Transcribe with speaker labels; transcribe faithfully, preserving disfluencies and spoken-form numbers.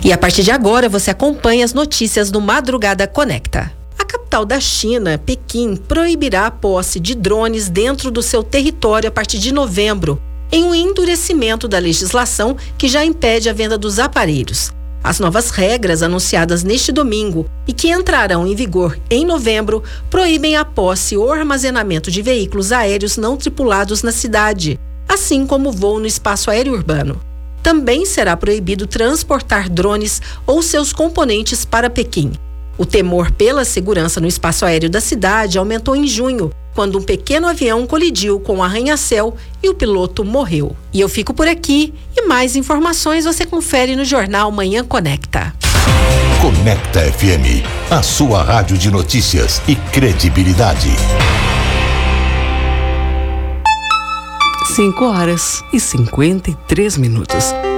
Speaker 1: E a partir de agora você acompanha as notícias do Madrugada Conecta. A capital da China, Pequim, proibirá a posse de drones dentro do seu território a partir de novembro, em um endurecimento da legislação que já impede a venda dos aparelhos. As novas regras anunciadas neste domingo e que entrarão em vigor em novembro proíbem a posse ou armazenamento de veículos aéreos não tripulados na cidade, assim como o voo no espaço aéreo urbano. Também será proibido transportar drones ou seus componentes para Pequim. O temor pela segurança no espaço aéreo da cidade aumentou em junho, quando um pequeno avião colidiu com um arranha-céu e o piloto morreu. E eu fico por aqui e mais informações você confere no Jornal Manhã Conecta.
Speaker 2: Conecta F M, a sua rádio de notícias e credibilidade.
Speaker 3: cinco horas e cinquenta e três minutos.